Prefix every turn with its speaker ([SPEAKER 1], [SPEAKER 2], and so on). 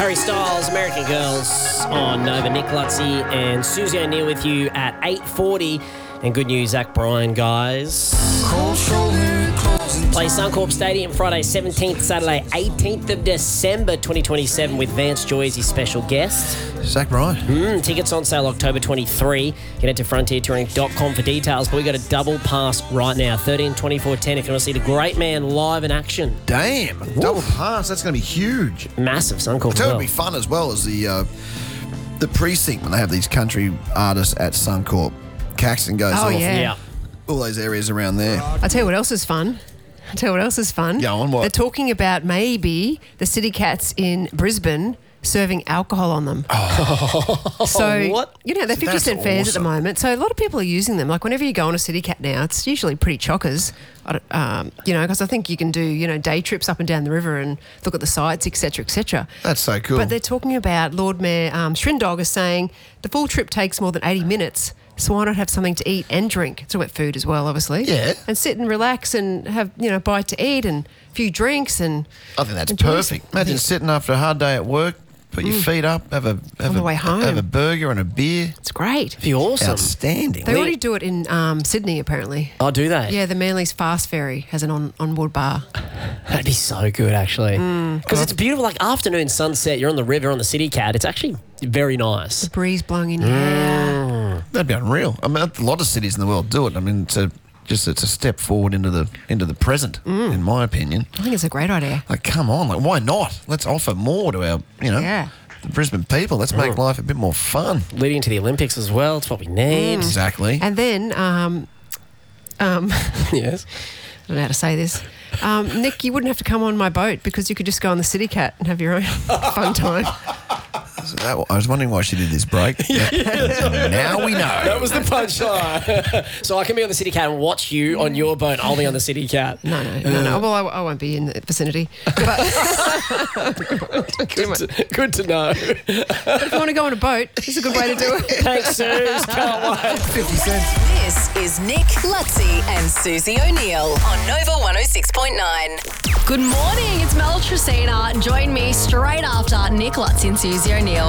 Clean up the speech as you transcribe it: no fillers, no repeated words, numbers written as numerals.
[SPEAKER 1] Harry Styles, American Girls on Nova. Nick Lutzy and Susie O'Neill with you at 8:40. And good news, Zach Bryan, guys. Play Suncorp Stadium Friday 17th, Saturday 18th of December 2027 with Vance Joy as his special guest.
[SPEAKER 2] Zach Bryan.
[SPEAKER 1] Tickets on sale October 23. You can head to frontiertouring.com for details, but we got a double pass right now, 13, 24, 10 if you want to see the great man live in action.
[SPEAKER 2] Damn. Double pass. That's going to be huge.
[SPEAKER 1] Massive Suncorp.
[SPEAKER 2] It's going to be fun as well as the precinct when they have these country artists at Suncorp. Caxton goes off.
[SPEAKER 3] Yeah.
[SPEAKER 2] All those areas around there.
[SPEAKER 3] I'll tell you what else is fun.
[SPEAKER 2] Yeah, on what?
[SPEAKER 3] They're talking about maybe the City Cats in Brisbane serving alcohol on them. So,
[SPEAKER 1] what?
[SPEAKER 3] You know, they're 50
[SPEAKER 2] That's
[SPEAKER 3] cent fares at the
[SPEAKER 2] awesome.
[SPEAKER 3] moment. So a lot of people are using them. Like whenever you go on a City Cat now, it's usually pretty chockers. Because I think you can do, day trips up and down the river and look at the sights, etc., etc.
[SPEAKER 2] That's so cool.
[SPEAKER 3] But they're talking about Lord Mayor Shrindog is saying the full trip takes more than 80 minutes. So why not have something to eat and drink? It's all about food as well, obviously.
[SPEAKER 2] Yeah.
[SPEAKER 3] And sit and relax and have, a bite to eat and a few drinks and...
[SPEAKER 2] I think that's
[SPEAKER 3] enjoy
[SPEAKER 2] perfect. Imagine sitting after a hard day at work, put your feet up, have
[SPEAKER 3] On the way home.
[SPEAKER 2] have a burger and a beer.
[SPEAKER 3] It's great.
[SPEAKER 1] Be awesome.
[SPEAKER 2] Outstanding.
[SPEAKER 3] They already do it in Sydney, apparently.
[SPEAKER 1] Oh, do they?
[SPEAKER 3] Yeah, the Manly's Fast Ferry has an onboard bar.
[SPEAKER 1] That'd be so good, actually. Because it's beautiful, like afternoon sunset, you're on the river on the City Cat. It's actually very nice.
[SPEAKER 3] Breeze blowing in your hair.
[SPEAKER 2] That'd be unreal. I mean, a lot of cities in the world do it. I mean, it's a step forward into the present, in my opinion.
[SPEAKER 3] I think it's a great idea.
[SPEAKER 2] Like, come on, like, why not? Let's offer more to our,
[SPEAKER 3] Yeah.
[SPEAKER 2] the Brisbane people. Let's make life a bit more fun.
[SPEAKER 1] Leading to the Olympics as well. It's what we need.
[SPEAKER 2] Exactly.
[SPEAKER 3] And then,
[SPEAKER 1] Yes.
[SPEAKER 3] I don't know how to say this. Nick, you wouldn't have to come on my boat because you could just go on the City Cat and have your own fun time.
[SPEAKER 2] I was wondering why she did this break. Now we know.
[SPEAKER 1] That was the punchline. So I can be on the City Cat and watch you on your boat. I'll be on the City Cat.
[SPEAKER 3] No. Well, I won't be in the vicinity. But
[SPEAKER 1] Good to know.
[SPEAKER 3] if you want to go on a boat, it's a good way to do it.
[SPEAKER 1] Thanks, Suze. Can't wait.
[SPEAKER 2] 50 cents.
[SPEAKER 4] This is Nick Lutzy and Susie O'Neill on Nova 106.9.
[SPEAKER 5] Good morning, it's Mel Tracina. Join me straight after Nick Lutz and Susie O'Neill.